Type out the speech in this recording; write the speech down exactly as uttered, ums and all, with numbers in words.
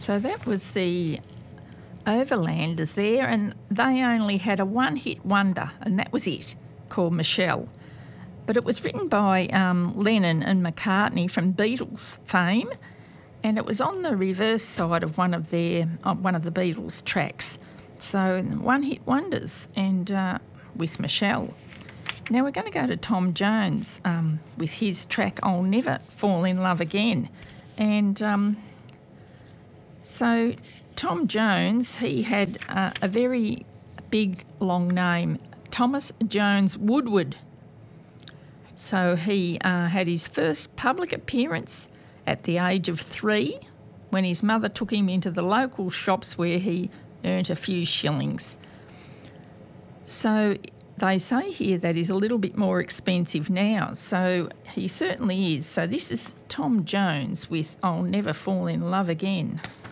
So that was the Overlanders there, and they only had a one-hit wonder, and that was it, called Michelle. But it was written by um, Lennon and McCartney from Beatles fame, and it was on the reverse side of one of their uh, one of the Beatles tracks. So one-hit wonders, and uh, with Michelle. Now we're going to go to Tom Jones um, with his track "I'll Never Fall in Love Again," and um, so Tom Jones, he had uh, a very big long name, Thomas Jones Woodward. So he uh, had his first public appearance at the age of three when his mother took him into the local shops where he earned a few shillings. So they say here that he's a little bit more expensive now, so he certainly is. So this is Tom Jones with "I'll Never Fall in Love Again."